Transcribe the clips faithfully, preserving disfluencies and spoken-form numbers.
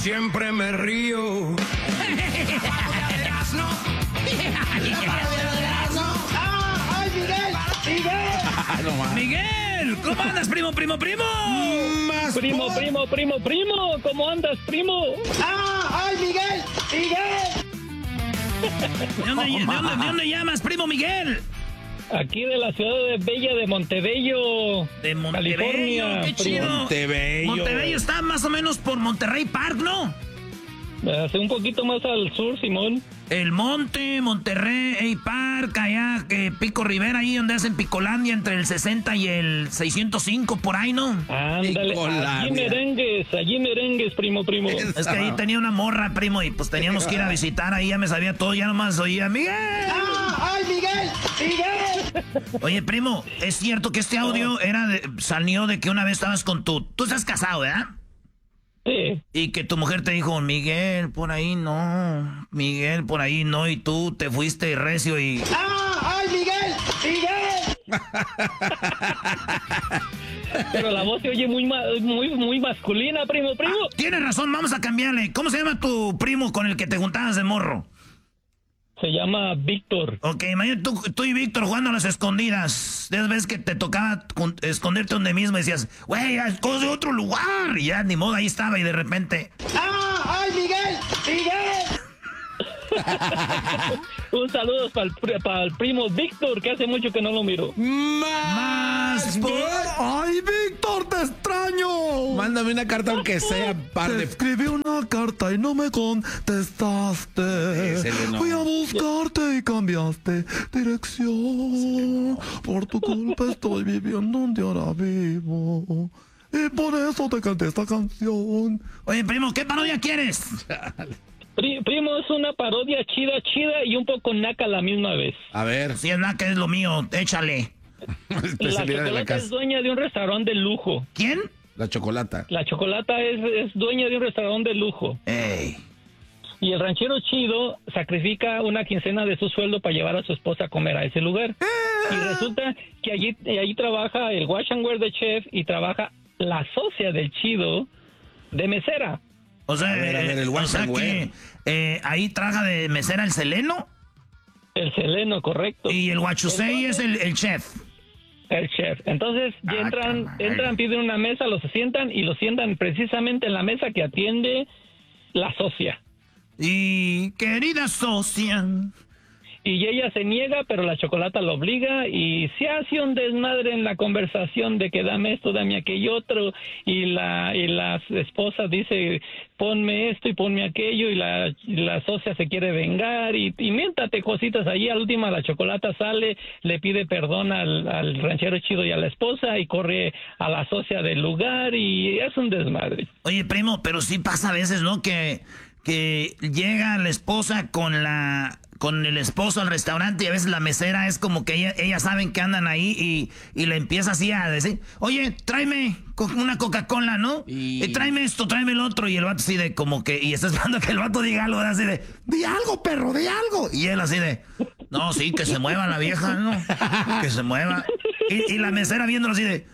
siempre me río. ¡Ay, Miguel! ¡Miguel! No, Miguel, ¿cómo andas, primo, primo, primo? Más Primo, por- primo, primo, primo, ¿cómo andas, primo? ¡Ah! ¡Ay, Miguel! ¡Miguel! ¿De dónde, de dónde- de dónde llamas, primo Miguel? Aquí de la ciudad de Bella de Montebello, De Montebello, California, qué primo. chido. Montebello. Montebello está más o menos por Monterrey Park, ¿no? Hace un poquito más al sur, Simón. El Monte, Monterrey Park, allá, que Pico Rivera, ahí donde hacen Picolandia, entre el sesenta y el seiscientos cinco, por ahí, ¿no? Ándale, Picolandia. allí merengues, allí merengues, primo, primo. Es que ahí tenía una morra, primo, y pues teníamos que ir a visitar, ahí ya me sabía todo, ya nomás oía, ¡Miguel! ¡Ah! ¡Ay, Miguel! ¡Miguel! Oye, primo, es cierto que este audio era de, salió de que una vez estabas con tu... Tú estás casado, ¿verdad? Sí, Y que tu mujer te dijo, Miguel, por ahí no, Miguel, por ahí no, y tú te fuiste recio y... ¡Ah! ¡Ay, Miguel! ¡Miguel! pero la voz se oye muy, ma- muy, muy masculina, primo, primo. Tienes razón, vamos a cambiarle. ¿Cómo se llama tu primo con el que te juntabas de morro? Se llama Víctor. Ok, imagínate tú, tú y Víctor jugando a las escondidas. De esas veces que te tocaba con- esconderte donde mismo y decías, güey, escoge otro lugar. Y ya, ni modo, ahí estaba y de repente... ¡Ah! ¡Ay, Miguel! ¡Miguel! Un saludo para el, pri- para el primo Víctor, que hace mucho que no lo miro. Más por... ¡Ay, Víctor, te extraño! Mándame una carta aunque sea par Te de... escribí una carta y no me contestaste. Ese no. Fui a buscarte y cambiaste dirección. Por tu culpa estoy viviendo donde ahora vivo. Y por eso te canté esta canción. Oye, primo, ¿qué parodia quieres? Pri- primo, es una parodia chida, chida y un poco naca a la misma vez. A ver, Si es nada que es lo mío, échale. La especialidad de la Chocolata es casa. dueña de un restaurante de lujo. ¿Quién? La chocolata. La Chocolata es, es dueña de un restaurante de lujo. Ey. Y el ranchero chido sacrifica una quincena de su sueldo para llevar a su esposa a comer a ese lugar. Y resulta que allí, allí trabaja el wash and wear de chef y trabaja la socia del chido de mesera. O sea, A ver, a ver, el eh, o Wash sea and que Wear. eh, ahí trabaja de mesera el Seleno El Seleno, correcto. y el Huachusei es el, el chef. El chef. Entonces ya Ah, entran, caray. entran, piden una mesa, los sientan y los sientan precisamente en la mesa que atiende la socia. Y querida socia. Y ella se niega, pero la Chocolata lo obliga y se hace un desmadre en la conversación de que dame esto, dame aquello otro, y la y la esposa dice ponme esto y ponme aquello, y la, y la socia se quiere vengar y, y miéntate cositas allí. Al última la Chocolata sale, le pide perdón al, al ranchero chido y a la esposa y corre a la socia del lugar y es un desmadre. Oye, primo, pero sí pasa a veces, ¿no? Que, que llega la esposa con la... con el esposo al restaurante y a veces la mesera es como que ella, ellas saben que andan ahí y, y le empieza así a decir, oye, tráeme co- una Coca-Cola, ¿no? Y- Y tráeme esto, tráeme el otro. Y el vato así de como que, y está esperando que el vato diga algo, así de, di algo, perro, di algo. Y él así de, no, sí, que se mueva la vieja, ¿no? Que se mueva. Y, y la mesera viéndolo así de,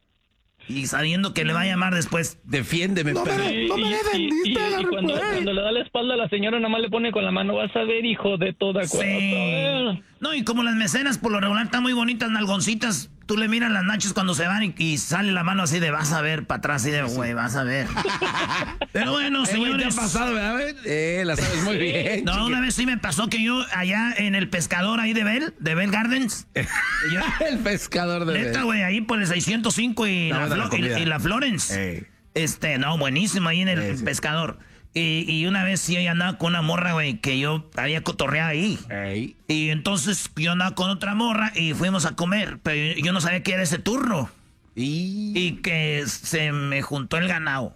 y sabiendo que le va a llamar después. Defiéndeme, No me- perro. Y, no me y- defendiste, y- y Harry cuando, Potter. cuando le da la espalda a la señora, nada más le pone con la mano, vas a ver, hijo de toda cosa. Sí. No, y como las meseras por lo regular están muy bonitas, nalgoncitas, tú le miras las nachas cuando se van y, y sale la mano así de vas a ver para atrás, así de güey, vas a ver. Pero bueno, Eh, güey, ¿te ha señores. pasado, verdad? Eh, la sabes muy bien. No, chiqui. una vez sí me pasó que yo allá en el pescador ahí de Bell, de Bell Gardens. yo- El pescador de... neta, güey, ahí por el seiscientos cinco y, No, la, de la Flo- y- comida. y la Florence. Ey. Este, no, buenísimo ahí en el Sí, sí. pescador. Y, y una vez sí andaba con una morra, güey, que yo había cotorreado ahí. Ey. Y entonces yo andaba con otra morra y fuimos a comer, pero yo no sabía que era ese turno. Y... Y que se me juntó el ganado.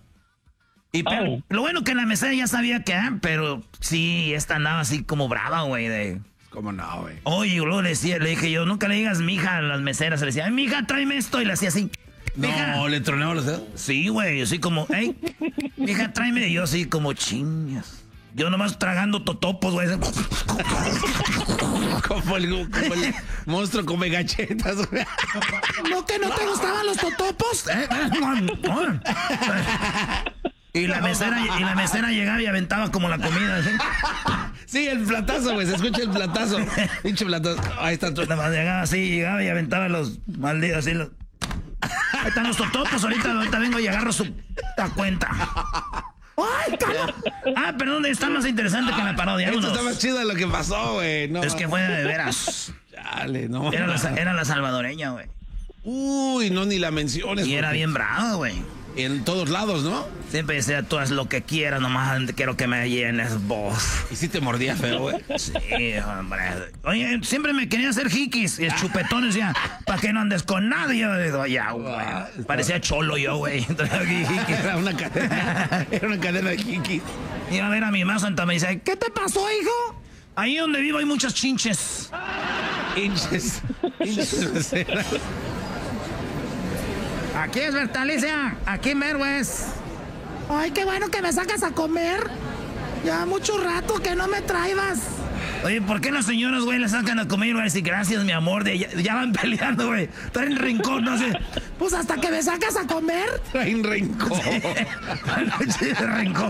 Y pero, Au. lo bueno que la mesera ya sabía que, ah, pero sí, esta andaba así como brava, güey, de... ¿Cómo no, güey? Oye, luego le decía, le dije yo, nunca le digas mija a las meseras. Le decía, ay, mija, tráeme esto. Y le hacía así. "Mija". No, le tronaba los dedos. Sí, güey, así como, hey, mija, tráeme. Y yo así como, chingas. Yo nomás tragando totopos, güey. Como el, como el monstruo come galletas, güey. ¿No que no te gustaban los totopos? ¿Eh? Y la mesera, y la mesera llegaba y aventaba como la comida. ¿Sí? Sí, el platazo, güey. Se escucha el platazo. Pinche platazo. Ahí está. Nada más llegaba así, llegaba y aventaba los malditos así. Los... Ahí están los totopos. Ahorita, ahorita vengo y agarro su la cuenta. ¡Ay, carajo! Ah, perdón, está más interesante que la parodia. Esto Vámonos. está más chido de lo que pasó, güey. No. Es que fue de veras. Dale, no. Era la, era la salvadoreña, güey. Uy, no, ni la menciones. Y era porque- bien brava, güey. En todos lados, ¿no? Siempre decía, tú haz lo que quieras, nomás quiero que me llenes vos. Y sí te mordía feo, güey. Sí, hombre. Oye, siempre me quería hacer jiquis. Y el chupetón decía, ¿para qué no andes con nadie? Yo digo, ya, güey. Parecía cholo yo, güey. Era una cadena. Era una cadena de jiquis. Iba a ver a mi mamá santa, me dice, ¿qué te pasó, hijo? Ahí donde vivo hay muchas chinches. Hinches. Hinches meseras. Aquí es Bertalicia, aquí mero es. Ay, qué bueno que me sacas a comer. Ya mucho rato que no me traigas. Oye, ¿por qué las señoras, güey, le sacan a comer y van a decir gracias, mi amor? De, ya, ya van peleando, güey. Están en rincón, no sé. Pues hasta que me sacas a comer. Traen rencor. Sí, de rencor.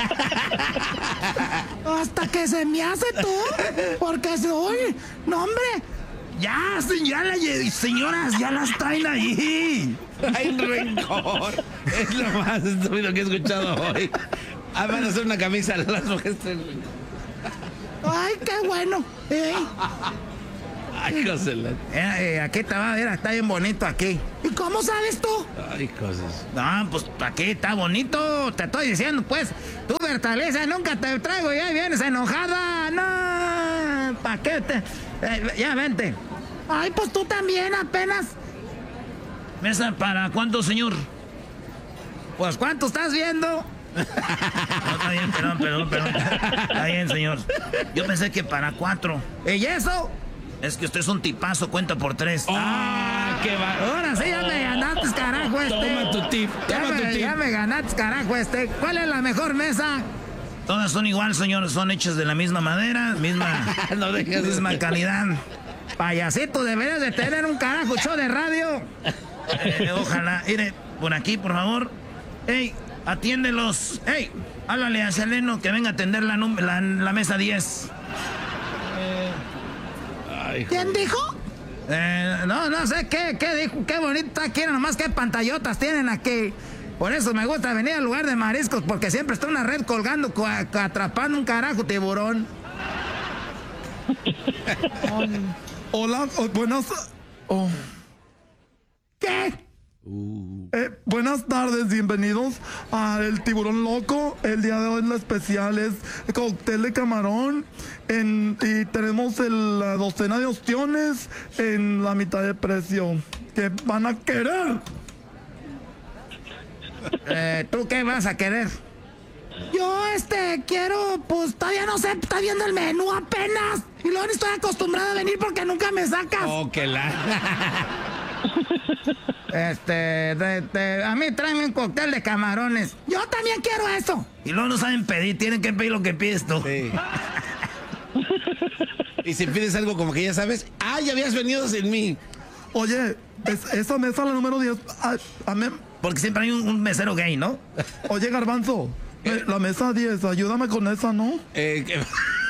Hasta que se me hace tú. Porque soy. No, hombre. Ya, se- ya la, lle- señoras, ya las traen ahí. Traen rencor. Es lo más estúpido que he escuchado hoy. Ah, van a hacer una camisa las mujeres traen rencor. Ay, qué bueno. ¿Eh? Ay, cosas. Eh, eh, aquí está, mira, está bien bonito aquí. ¿Y cómo sabes tú? Ay, cosas. No, pues aquí está bonito, te estoy diciendo, pues. Tú, Bertaleza, nunca te traigo y ahí vienes enojada. No, ¿para qué te...? Eh, ya, vente. Ay, pues tú también apenas. ¿Mesa para cuánto, señor? Pues, ¿cuánto estás viendo? No, está bien, perdón, perdón, perdón. Está bien, señor. Yo pensé que para cuatro. ¿Y eso? Es que usted es un tipazo, cuenta por tres. ¡Ah, qué va! Ahora sí ya me ganaste, carajo, este. Toma tu tip, Ya toma tu me, tip. ya me ganaste, carajo, este. ¿Cuál es la mejor mesa? Todas son igual, señor. Son hechas de la misma madera, misma, No dejes de- misma calidad. Payasito, deberías de tener un carajo show de radio. Eh, ojalá. Mire, por aquí, por favor. Ey, atiéndelos. Ey, háblale a Seleno que venga a atender la, num- la, la mesa diez. Ay, ¿Quién dijo? Eh, no, no sé qué, qué dijo, qué bonita quieren, nomás qué pantallotas tienen aquí. Por eso me gusta venir al lugar de mariscos, porque siempre está una red colgando, co- atrapando un carajo tiburón. Hola, oh, buenas. Oh. ¿Qué? Eh, buenas tardes, bienvenidos a El Tiburón Loco. El día de hoy la especial es cóctel de camarón en, y tenemos el- la docena de ostiones en la mitad de precio. ¿Qué van a querer? Eh, ¿Tú qué vas a querer? Yo, este, quiero, pues todavía no sé, está viendo el menú apenas. Y luego ni estoy acostumbrada a venir porque nunca me sacas. oh, que la... Este, de- de- a mí tráeme un cóctel de camarones. Yo también quiero eso. Y luego no saben pedir, tienen que pedir lo que pides tú. Sí. Y si pides algo como que ya sabes, ah, ya habías venido sin mí. Oye, es- esa mesa, la número diez. ah, a mí- Porque siempre hay un, un mesero gay, ¿no? oye, Garbanzo, eh, la mesa diez, ayúdame con esa, ¿no? Eh, que-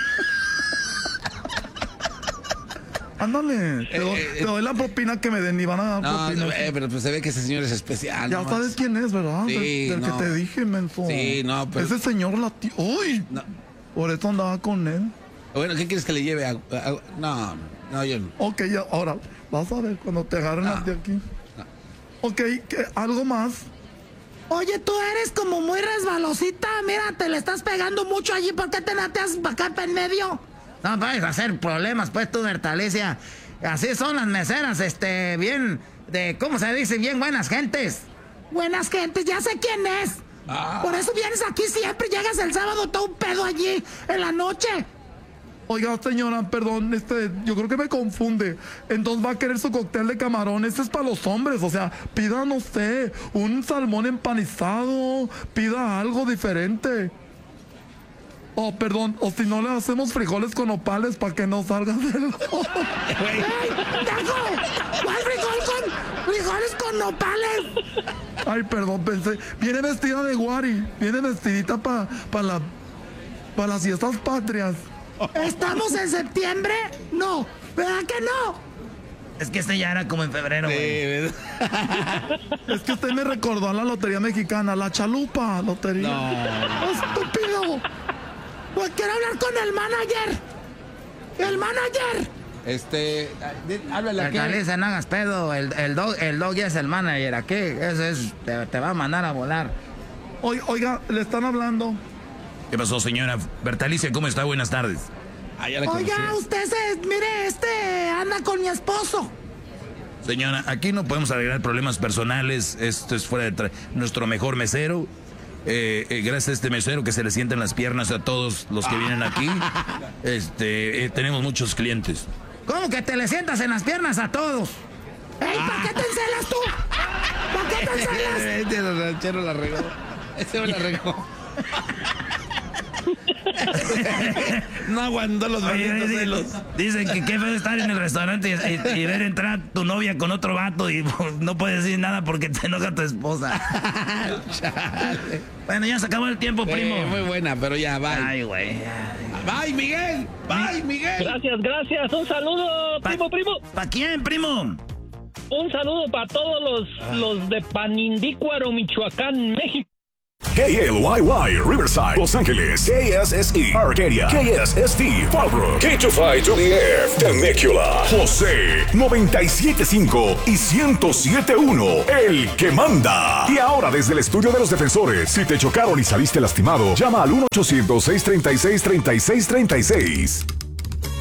Ándale, te, doy, Eh, eh, te doy la propina que me den y van a dar No, propina. eh, pero pues se ve que ese señor es especial. Ya no sabes más. quién es, ¿verdad? Sí, del del no. que te dije, menso. Sí, no, pero- Ese señor lati... ¡Uy! No. Por eso andaba con él. Bueno, ¿qué quieres que le lleve? A, a- no, no, yo no. Ok, ya, ahora, vas a ver cuando te agarren No. de aquí. Ok, ¿qué- ¿algo más? Oye, tú eres como muy resbalosita. Mira, te le estás pegando mucho allí. ¿Por qué te nateas para acá en medio? No vayas a hacer problemas, pues tú, Bertalicia. Así son las meseras, este, bien, de, ¿cómo se dice? Bien buenas gentes. Buenas gentes, ya sé quién es. Ah. Por eso vienes aquí siempre. Llegas el sábado todo un pedo allí en la noche. Oiga, señora, perdón, este, yo creo que me confunde. Entonces va a querer su cóctel de camarón. Este es para los hombres, o sea, pida, no sé, un salmón empanizado, pida algo diferente. Oh, perdón, o si no le hacemos frijoles con opales para que no salga del... ¡Ey, Taco! ¿Cuál frijol con frijoles con nopales. Ay, perdón, pensé. Viene vestida de Wari. Viene vestidita para pa la, pa las fiestas patrias. ¿Estamos en septiembre? No, ¿verdad que no? Es que este ya era como en febrero, güey. Sí, Es que usted me recordó a la Lotería Mexicana, la Chalupa Lotería. no. ¡Estúpido! Pues quiero hablar con el manager. ¡El manager! Este, di- háblale aquí. Caliza, no hagas pedo. El, el, dog, el dog ya es el manager aquí. Eso es, te, te va a mandar a volar. Oiga, oiga, le están hablando. ¿Qué pasó, señora? Bertalicia, ¿cómo está? Buenas tardes. Ah, ya la conocí. Oiga, usted se... Mire, este anda con mi esposo. Señora, aquí no podemos arreglar problemas personales. Esto es fuera de tra- nuestro mejor mesero. Eh, eh, gracias a este mesero que se le sientan las piernas a todos los que vienen aquí. Este, eh, tenemos muchos clientes. ¿Cómo que te le sientas en las piernas a todos? ¡Ey, ¿para qué te encelas tú? ¿Para qué te encelas? Este ranchero la regó. Ese me la regó. No aguantó los Oye, benditos oye, celos. dicen que qué feo estar en el restaurante y, y- y ver entrar tu novia con otro vato y no puedes decir nada porque te enoja tu esposa. Bueno, ya se acabó el tiempo, primo. Eh, muy buena, pero ya, bye. Ay, güey. Bye, Miguel. Bye, Miguel. Gracias, gracias. Un saludo, Pa- primo, primo. ¿Para quién, primo? Un saludo para todos los, los de Panindícuaro, Michoacán, México. K L Y Y, Riverside, Los Ángeles, K S S E, Arcadia, K S S T, Fallbrook, K two five to the F, Temecula, José, noventa y siete punto cinco y ciento siete punto uno, el que manda. Y ahora desde el estudio de los defensores, si te chocaron y saliste lastimado, llama al uno ochocientos, seiscientos treinta y seis, treinta y seis treinta y seis.